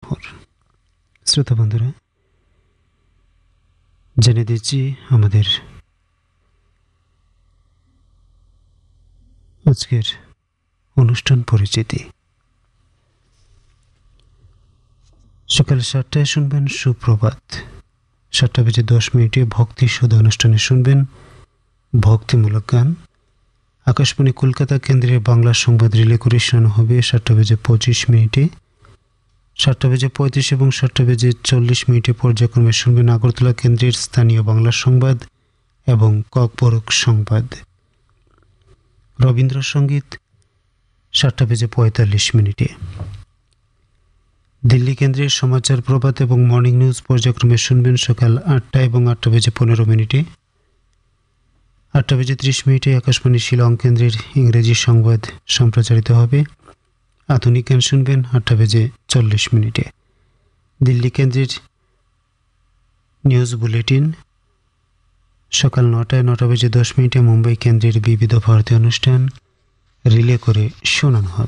খবর। শ্রোতা বন্ধুরা, জেনে দিচ্ছি আমাদের আজকের অনুষ্ঠান পরিচিতি। সকাল 7টায় শুনবেন সুপ্রভাত। 7:10 ভক্তি সুধা অনুষ্ঠানে শুনবেন ভক্তিমূলক গান। আকাশবাণী কলকাতা কেন্দ্রের বাংলা সংবাদ রিলে করে শোনানো হবে 7:25। 7:35 এবং 7:40 পর্যায়ক্রমে শুনবেন আগরতলা কেন্দ্রের স্থানীয় বাংলা সংবাদ এবং ককবরক সংবাদ। রবীন্দ্রসঙ্গীত 7:45। দিল্লি কেন্দ্রের সমাচার প্রভাত এবং মর্নিং নিউজ পর্যায়ক্রমে শুনবেন সকাল 8টা এবং 8:15। 8:30 আকাশবাণী শিলং কেন্দ্রের ইংরেজি সংবাদ সম্প্রচারিত হবে। আধুনিক গান শুনবেন 8:40। দিল্লি কেন্দ্রের নিউজ বুলেটিন সকাল 9টায় 9:10 মুম্বাই কেন্দ্রের বিবিধ ভারতীয় অনুষ্ঠান রিলে করে শোনানো হবে।